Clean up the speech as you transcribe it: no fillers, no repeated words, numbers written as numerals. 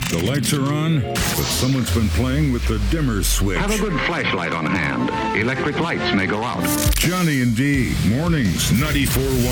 The lights are on, but someone's been playing with the dimmer switch. Have a good flashlight on hand. Electric lights may go out. Johnny and D, mornings, 94.1.